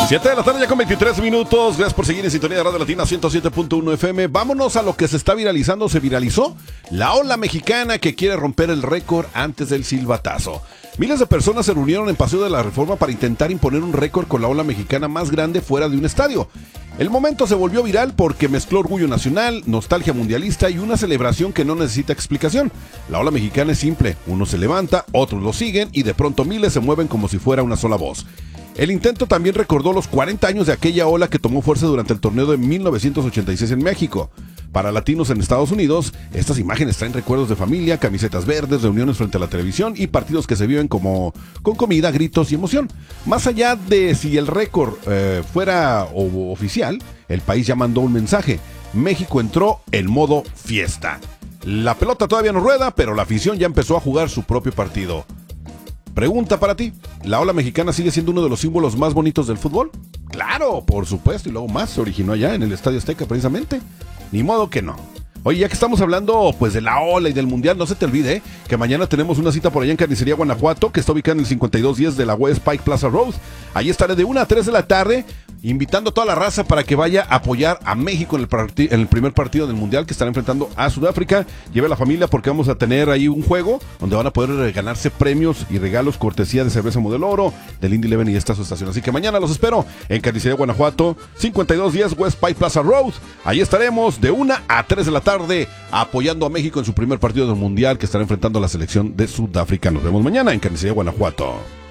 7 de la tarde ya con 23 minutos. Gracias por seguir en sintonía de Radio Latina 107.1 FM. Vámonos a lo que se está viralizando. Se viralizó la ola mexicana que quiere romper el récord antes del silbatazo. Miles de personas se reunieron en Paseo de la Reforma para intentar imponer un récord con la ola mexicana más grande fuera de un estadio. El momento se volvió viral porque mezcló orgullo nacional, nostalgia mundialista y una celebración que no necesita explicación. La ola mexicana es simple. Uno se levanta, otros lo siguen y de pronto miles se mueven como si fuera una sola voz. El intento también recordó los 40 años de aquella ola que tomó fuerza durante el torneo de 1986 en México. Para latinos en Estados Unidos, estas imágenes traen recuerdos de familia, camisetas verdes, reuniones frente a la televisión y partidos que se viven como con comida, gritos y emoción. Más allá de si el récord fuera oficial, el país ya mandó un mensaje. México entró en modo fiesta. La pelota todavía no rueda, pero la afición ya empezó a jugar su propio partido. Pregunta para ti, ¿la ola mexicana sigue siendo uno de los símbolos más bonitos del fútbol? Claro, por supuesto, y luego más se originó allá en el Estadio Azteca precisamente. Ni modo que no. Oye, ya que estamos hablando pues de la ola y del mundial, no se te olvide que mañana tenemos una cita por allá en Carnicería Guanajuato, que está ubicada en el 5210 de la West Pike Plaza Road. Ahí estaré de 1 a 3 de la tarde, invitando a toda la raza para que vaya a apoyar a México en el primer partido del mundial que estará enfrentando a Sudáfrica. Lleve a la familia porque vamos a tener ahí un juego donde van a poder ganarse premios y regalos cortesía de cerveza Modelo Oro, del Indy Eleven y esta su estación. Así que mañana los espero en Carnicería Guanajuato, 5210 West Pike Plaza Road. Ahí estaremos de 1 a 3 de la tarde apoyando a México en su primer partido del mundial que estará enfrentando a la selección de Sudáfrica. Nos vemos mañana en Carnicería Guanajuato.